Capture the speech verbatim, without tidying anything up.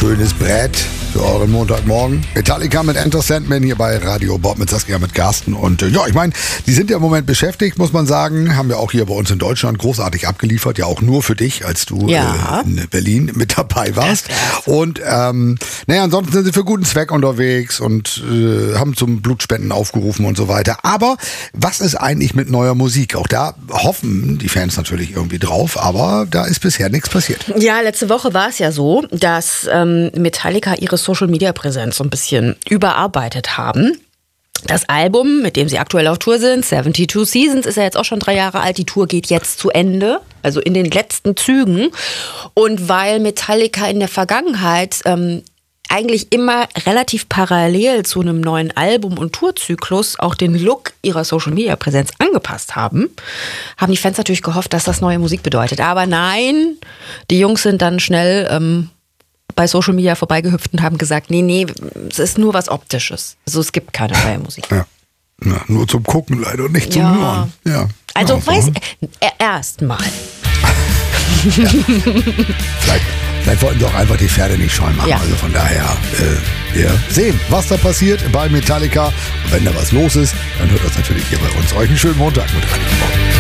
schönes Brett für euren Montagmorgen. Metallica mit Enter Sandman hier bei Radio Bob mit Saskia, mit Carsten. Und äh, ja, ich meine, die sind ja im Moment beschäftigt, muss man sagen. Haben ja auch hier bei uns in Deutschland großartig abgeliefert. Ja, auch nur für dich, als du ja. äh, in Berlin mit dabei warst. Und ähm, naja, ansonsten sind sie für guten Zweck unterwegs und äh, haben zum Blutspenden aufgerufen und so weiter. Aber was ist eigentlich mit neuer Musik? Auch da hoffen die Fans natürlich irgendwie drauf, aber da ist bisher nichts passiert. Ja, letzte Woche war es ja so, dass ähm, Metallica ihre Social-Media-Präsenz so ein bisschen überarbeitet haben. Das Album, mit dem sie aktuell auf Tour sind, zweiundsiebzig Seasons, ist ja jetzt auch schon drei Jahre alt. Die Tour geht jetzt zu Ende, also in den letzten Zügen. Und weil Metallica in der Vergangenheit ähm, eigentlich immer relativ parallel zu einem neuen Album- und Tourzyklus auch den Look ihrer Social-Media-Präsenz angepasst haben, haben die Fans natürlich gehofft, dass das neue Musik bedeutet. Aber nein, die Jungs sind dann schnell ähm, bei Social Media vorbeigehüpft und haben gesagt, nee, nee, es ist nur was Optisches. Also es gibt keine neue Musik. Ja. Ja, nur zum Gucken leider, nicht zum Ja. Hören. Ja. Also ja, weiß so. er, erst mal. Ja. vielleicht, vielleicht wollten sie auch einfach die Pferde nicht scheu machen. Ja. Also von daher, äh, wir sehen, was da passiert bei Metallica. Und wenn da was los ist, dann hört das natürlich hier bei uns. Euch einen schönen Montag mit Radio Bob.